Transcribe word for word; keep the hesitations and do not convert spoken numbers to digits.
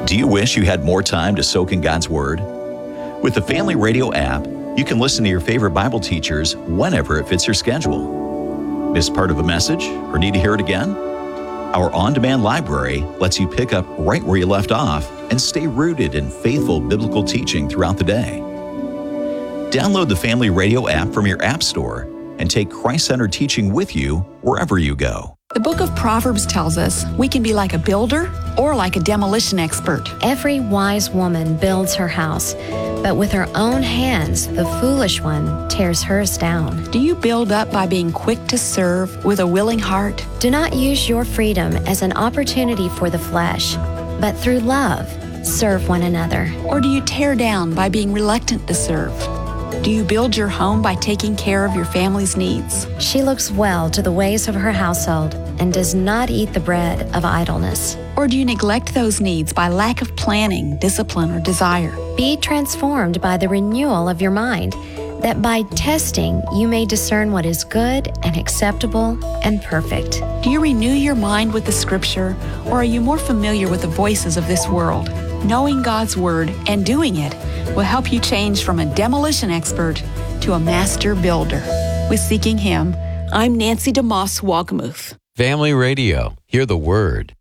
Do you wish you had more time to soak in God's Word? With the Family Radio app, you can listen to your favorite Bible teachers whenever it fits your schedule. Miss part of a message or need to hear it again? Our on-demand library lets you pick up right where you left off and stay rooted in faithful biblical teaching throughout the day. Download the Family Radio app from your app store and take Christ-centered teaching with you wherever you go. The book of Proverbs tells us we can be like a builder or like a demolition expert. Every wise woman builds her house, but with her own hands, the foolish one tears hers down. Do you build up by being quick to serve with a willing heart? Do not use your freedom as an opportunity for the flesh, but through love, serve one another. Or do you tear down by being reluctant to serve? Do you build your home by taking care of your family's needs? She looks well to the ways of her household and does not eat the bread of idleness. Or do you neglect those needs by lack of planning, discipline, or desire? Be transformed by the renewal of your mind, that by testing you may discern what is good and acceptable and perfect. Do you renew your mind with the Scripture, or are you more familiar with the voices of this world? Knowing God's Word and doing it will help you change from a demolition expert to a master builder. With Seeking Him, I'm Nancy DeMoss Walgamuth. Family Radio. Hear the Word.